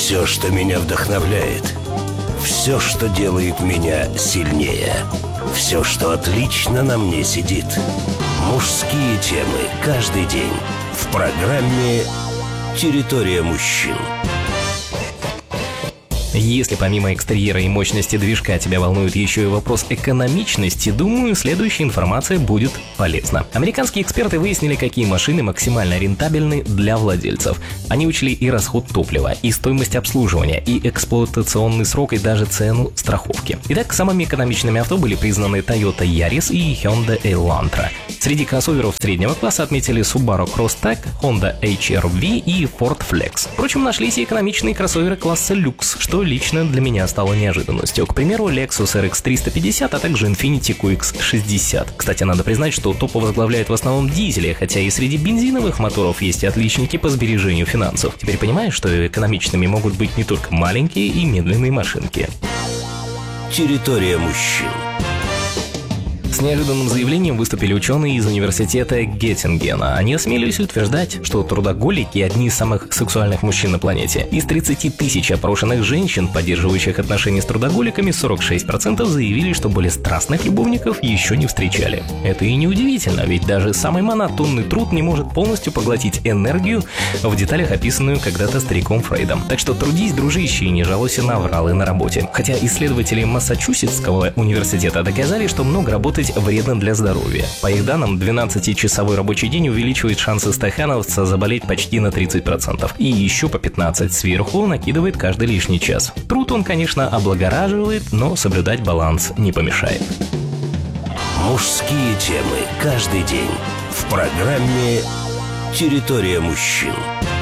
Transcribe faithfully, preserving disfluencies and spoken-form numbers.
Все, что меня вдохновляет. Все, что делает меня сильнее. Все, что отлично на мне сидит. Мужские темы каждый день в программе «Территория мужчин». Если помимо экстерьера и мощности движка тебя волнует еще и вопрос экономичности, думаю, следующая информация будет полезна. Американские эксперты выяснили, какие машины максимально рентабельны для владельцев. Они учли и расход топлива, и стоимость обслуживания, и эксплуатационный срок, и даже цену страховки. Итак, самыми экономичными авто были признаны Toyota Yaris и Hyundai Elantra. Среди кроссоверов среднего класса отметили Subaru Crosstrek, Honda эйч ар ви и Ford Flex. Впрочем, нашлись и экономичные кроссоверы класса люкс, что лично для меня стало неожиданностью. К примеру, Lexus эр икс триста пятьдесят, а также Infiniti кью икс шестьдесят. Кстати, надо признать, что топы возглавляют в основном дизели, хотя и среди бензиновых моторов есть и отличники по сбережению финансов. Теперь понимаешь, что экономичными могут быть не только маленькие и медленные машинки. Территория мужчин. С неожиданным заявлением выступили ученые из университета Геттингена. Они осмелились утверждать, что трудоголики – одни из самых сексуальных мужчин на планете. Из тридцати тысяч опрошенных женщин, поддерживающих отношения с трудоголиками, сорок шесть процентов заявили, что более страстных любовников еще не встречали. Это и неудивительно, ведь даже самый монотонный труд не может полностью поглотить энергию, в деталях описанную когда-то стариком Фрейдом. Так что трудись, дружище, и не жалуйся на авралы на работе. Хотя исследователи Массачусетского университета доказали, что много работать вредно для здоровья. По их данным, двенадцатичасовой рабочий день увеличивает шансы стахановца заболеть почти на тридцать процентов. И еще по пятнадцать сверху накидывает каждый лишний час. Труд он, конечно, облагораживает, но соблюдать баланс не помешает. Мужские темы каждый день в программе «Территория мужчин».